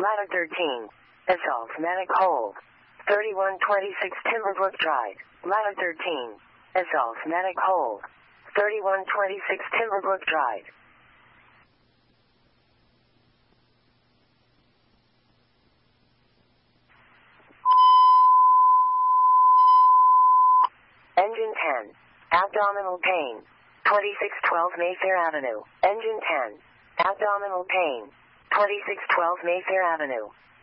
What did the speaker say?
Ladder 13. Assault Medic Hold. 3126 Timberbrook Drive. Ladder 13. Assault Medic Hold. 3126 Timberbrook Drive. Engine 10. Abdominal pain. 2612 Mayfair Avenue. Engine 10. Abdominal pain. 2612 Mayfair Avenue.